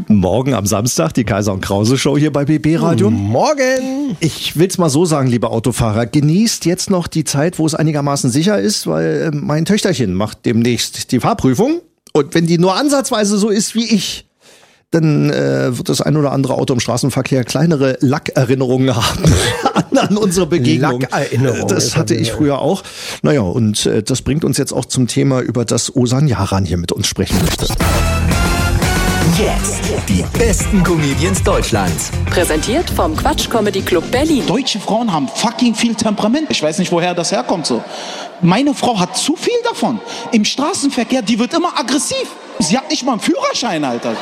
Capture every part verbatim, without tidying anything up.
Guten Morgen am Samstag, die Kaiser und Krause Show hier bei B B Radio. Morgen! Ich will's mal so sagen, liebe Autofahrer, genießt jetzt noch die Zeit, wo es einigermaßen sicher ist, weil äh, mein Töchterchen macht demnächst die Fahrprüfung. Und wenn die nur ansatzweise so ist wie ich, dann äh, wird das ein oder andere Auto im Straßenverkehr kleinere Lackerinnerungen haben an, an unsere Begegnung. Lackerinnerungen. Das hatte ich früher auch. Naja, und äh, das bringt uns jetzt auch zum Thema, über das Osan Yaran hier mit uns sprechen möchte. Jetzt die besten Comedians Deutschlands. Präsentiert vom Quatsch Comedy Club Berlin. Deutsche Frauen haben fucking viel Temperament. Ich weiß nicht, woher das herkommt so. Meine Frau hat zu viel davon. Im Straßenverkehr, die wird immer aggressiv. Sie hat nicht mal einen Führerschein, Alter.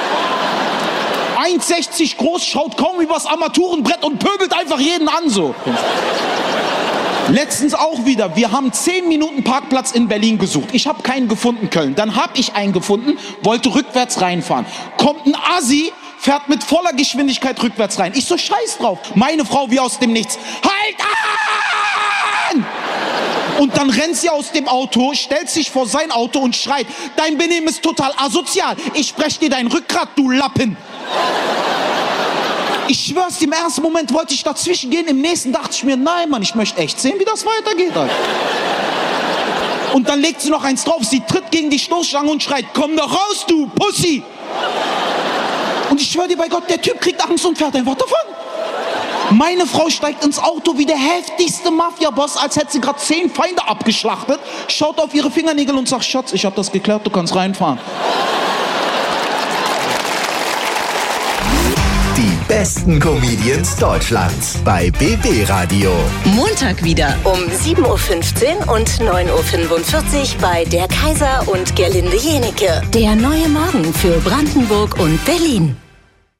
eins sechzig groß, schaut kaum übers Armaturenbrett und pöbelt einfach jeden an so. Letztens auch wieder, wir haben zehn Minuten Parkplatz in Berlin gesucht. Ich habe keinen gefunden, Köln. Dann habe ich einen gefunden, wollte rückwärts reinfahren. Kommt ein Assi, fährt mit voller Geschwindigkeit rückwärts rein. Ich so, scheiß drauf. Meine Frau wie aus dem Nichts. Halt an! Und dann rennt sie aus dem Auto, stellt sich vor sein Auto und schreit, dein Benehmen ist total asozial. Ich sprech dir dein Rückgrat, du Lappen. Ich schwör's, im ersten Moment wollte ich dazwischen gehen, im nächsten dachte ich mir, nein, Mann, ich möchte echt sehen, wie das weitergeht. Alter. Und dann legt sie noch eins drauf, sie tritt gegen die Stoßstange und schreit, komm doch raus, du Pussy! Und ich schwör dir bei Gott, der Typ kriegt Angst und fährt einfach davon. Meine Frau steigt ins Auto wie der heftigste Mafia-Boss, als hätte sie gerade zehn Feinde abgeschlachtet, schaut auf ihre Fingernägel und sagt, Schatz, ich hab das geklärt, du kannst reinfahren. Die besten Comedians Deutschlands bei B B Radio. Montag wieder um sieben Uhr fünfzehn und neun Uhr fünfundvierzig bei der Kaiser und Gerlinde Jenecke. der neue Morgen für Brandenburg und Berlin.